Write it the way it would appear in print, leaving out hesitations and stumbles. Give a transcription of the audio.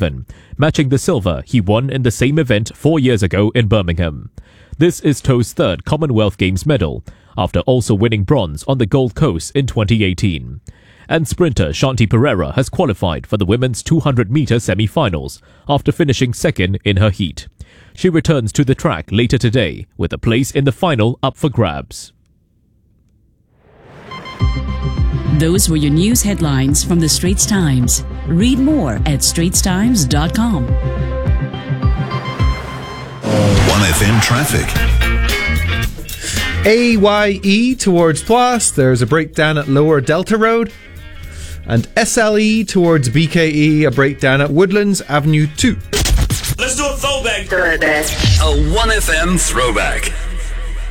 2007, matching the silver he won in the same event 4 years ago in Birmingham. This is To's third Commonwealth Games medal, after also winning bronze on the Gold Coast in 2018. And sprinter Shanti Pereira has qualified for the women's 200-metre semi-finals after finishing second in her heat. She returns to the track later today, with a place in the final up for grabs. Those were your news headlines from the Straits Times. Read more at straitstimes.com. 1FM traffic. AYE towards Place, there's a breakdown at Lower Delta Road. And SLE towards BKE, a breakdown at Woodlands Avenue 2. Let's do a throwback. A 1FM throwback.